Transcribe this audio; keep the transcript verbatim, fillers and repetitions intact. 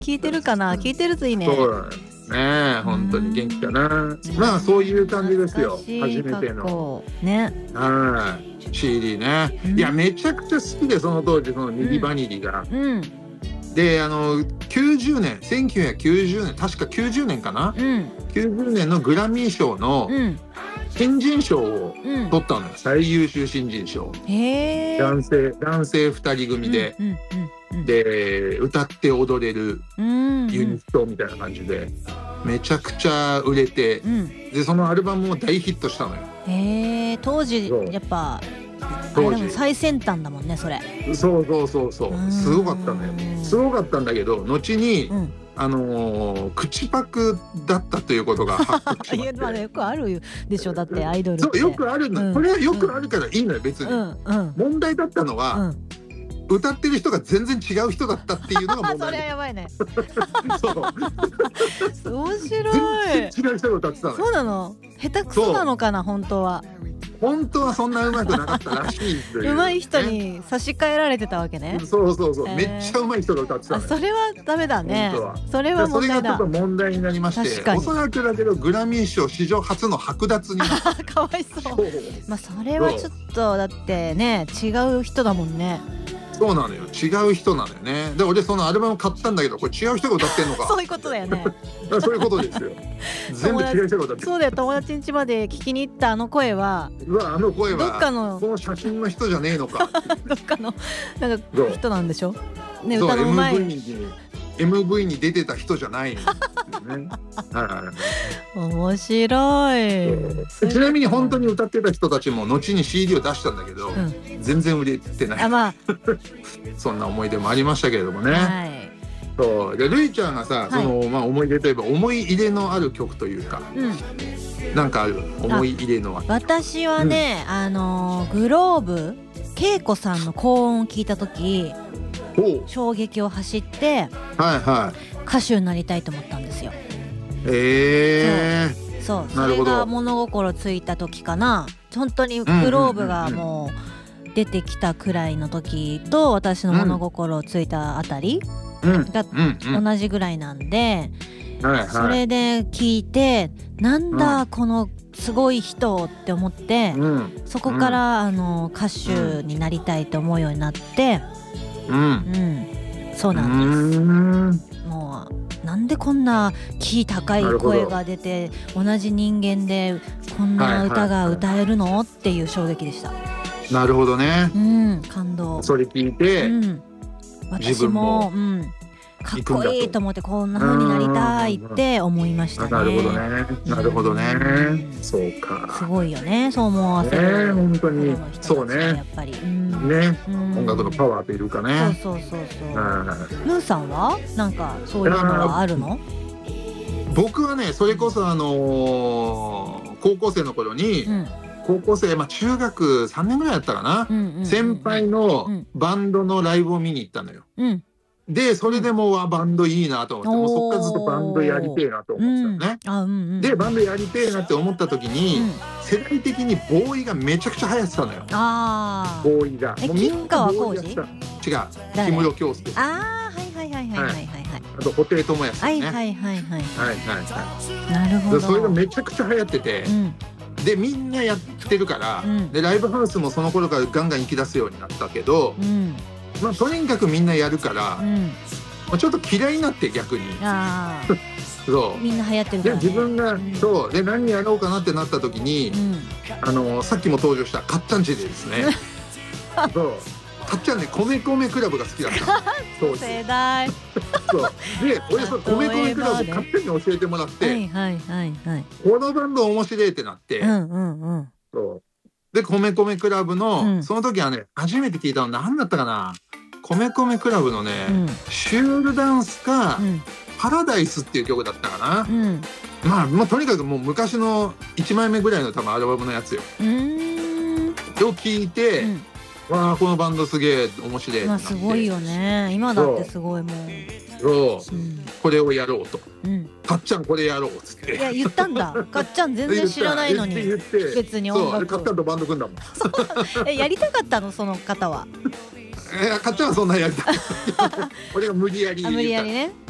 聞いてるかな、聞いてるといいね。 そうだね、ね、本当に元気かな。まあそういう感じですよ。初めてのね、 はい、シーディー ね、うん、いやめちゃくちゃ好きで、その当時そのミリバニリが、うんうん、であのきゅうじゅうねんせんきゅうひゃくきゅうじゅうねん確かきゅうじゅうねんかな、うん、きゅうじゅうねんのグラミー賞の新人賞を取ったのよ、うん、最優秀新人賞。へー、男性男性ふたり組で、うんうんうん、で歌って踊れるユニットみたいな感じでめちゃくちゃ売れて、うん、でそのアルバムも大ヒットしたのよ。 へー、当時やっぱ当時最先端だもんねそれ。 そうそうそうそう、すごかったのよ。すごかったんだけど後に、うん、あのー、口パクだったということが発覚しましてまあよくあるでしょ、だってアイドルって。そうよくあるの、うん、これはよくあるからいいのよ別に、うんうん、問題だったのは、うん、歌ってる人が全然違う人だったっていうのが問題それはやばいねそう面白い、 全然違う人が歌ってたのよ。 そうなの、下手くそなのかな本当は。 本当はそんな上手くなかったらしいという、ね、 上手い人に差し替えられてたわけね。 そうそうそう、えー、めっちゃ上手い人が歌ってたのよ。 あ、それはダメだね。それは問題だ。 それがちょっと問題になりまして、おそらくだけどグラミー賞史上初の剥奪になったかわいそう。まあそれはちょっとだってね、違う人だもんね。 そうなのよ、違う人なのよね。で俺そのアルバム買ったんだけど、これ違う人が歌ってんのかそういうことだよねそういうことですよ全部違う人が歌ってる。 そうだよ、友達ん家まで聞きに行ったあの声は、 うわ、あの声はどっかのこの写真の人じゃねえのかどっかのなんか人なんでしょね、歌のうまい エムブイにエムブイ に出てた人じゃないの、ね、 面白い。 ちなみに本当に歌ってた人たちも後に シーディー を出したんだけど、うん、全然売れてない。あ、まあ、そんな思い出もありましたけれどもね、はい、そうでルイちゃんがさ、はい、そのまあ、思い出といえば思い入れのある曲というか、うん、なんかある思い入れのある。 私はね、うん、あのグローブ恵子さんの高音を聞いた時衝撃を走って、はいはい、歌手になりたいと思ったんですよ。 えー、 そう、そう、それが物心ついた時かな。本当にグローブがもう出てきたくらいの時と私の物心ついたあたりが同じぐらいなんで、はいはい、それで聞いてなんだこのすごい人って思って、うん、そこから、あの歌手になりたいと思うようになって、うんうん、そうなんです。もうなんでこんなキー高い声が出て同じ人間でこんな歌が歌えるのっていう衝撃でした。 なるほどね、 うん、感動。 それ聞いて、うん、 私も、うん、かっこいいと思ってこんな風になりたいって思いましたね。 なるほどね、なるほどね、うん、そうか、 すごいよね、そう思わせる、 ね、本当にそうね、 やっぱり、うん、 ね、うん、音楽のパワーというかね。 そうそうそうそう。ルーさんはなんかそういうのはあるの？ 僕はね、それこそあのー、高校生の頃に、うん、高校生、まあ、中学さんねんぐらいだったかな、うんうんうん、先輩のバンドのライブを見に行ったのよ、うん、でそれでもう、うん、バンドいいなと思って、もうそっからずっとバンドやりてえなと思ってたのね、うんあうんうん、でバンドやりてえなって思った時に、うん、世代的にボーイがめちゃくちゃ流行ってたのよ。あボーイがもうみんなボーイやってた。 違う、氷室京介。 ああはいはいはいはいはいはい、はい、 あと布袋寅泰さんね。 はいはいはいはいはいはいはい。 なるほど。 それがめちゃくちゃ流行ってて、うん、でみんなやってるから、うん、でライブハウスもその頃からガンガン行き出すようになったけど、うん、まあとにかくみんなやるから、うん、まあ、ちょっと嫌いになって逆に。あそうみんな流行ってるから、ね、 で自分が、うん、そうで何やろうかなってなった時に、うん、あのさっきも登場したかっちゃんちでですねそうかっちゃんね、米米クラブが好きだったそう世代そうで俺その米米クラブ勝手に教えてもらって、はいはいはいはい、このバンド面白いってなって、うんうんうん、そうで米米クラブの、うん、その時はね初めて聞いたの何だったかな、米米クラブのね、うん、シュールダンスか、うん、パラダイスっていう曲だったかな、うん、まあ、まあとにかくもう昔のいちまいめぐらいの多分アルバムのやつよ。うーんを聞いて、うんわあこのバンドすげえ面白いってなって、まあ、すごいよね今だってすごいもんそう、うん、これをやろうと、うん、かっちゃんこれやろうっつっていや言ったんだかっちゃん全然知らないのに言って言って別に音楽そうかっちゃんとバンド組んだもんえやりたかったのその方はえー、かっちゃんはそんなやりたい俺が無理やりあ無理やりね